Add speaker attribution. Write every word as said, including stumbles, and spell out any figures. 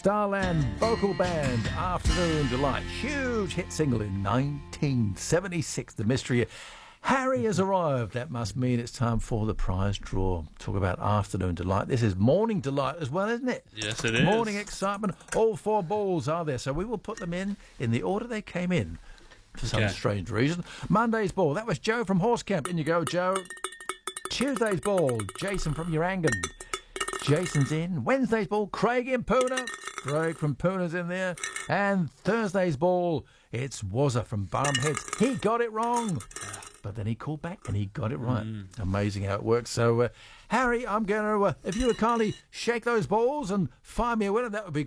Speaker 1: Starland Vocal Band, Afternoon Delight. Huge hit single in nineteen seventy-six. The mystery. Harry has arrived. That must mean it's time for the prize draw. Talk about Afternoon Delight. This is Morning Delight as well, isn't it?
Speaker 2: Yes, it is.
Speaker 1: Morning excitement. All four balls are there. So we will put them in in the order they came in for some
Speaker 2: Okay.
Speaker 1: strange reason. Monday's ball. That was Joe from Horse Camp. In you go, Joe. Tuesday's ball. Jason from Urangan. Jason's in. Wednesday's ball. Craig in Poona. Craig from Poona's in there. And Thursday's ball. It's Wazza from Barham Heads. He got it wrong. But then he called back and he got it right. Mm. Amazing how it works. So, uh, Harry, I'm going to, uh, if you would kindly shake those balls and find me a winner, that would be